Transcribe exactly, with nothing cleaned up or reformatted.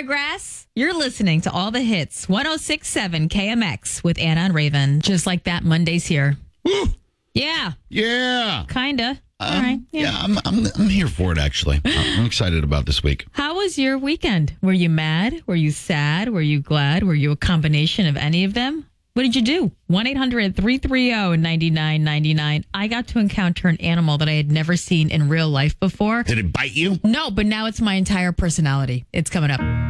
Snodgrass. You're listening to all the hits. one oh six point seven K M X with Anna and Raven. Just like that, Monday's here. Woo. Yeah. Yeah. Kinda. Um, all right. Yeah, Yeah. I'm, I'm I'm here for it, actually. I'm excited about this week. How was your weekend? Were you mad? Were you sad? Were you glad? Were you a combination of any of them? What did you do? one eight hundred three three zero nine nine nine nine. I got to encounter an animal that I had never seen in real life before. Did it bite you? No, but now it's my entire personality. It's coming up.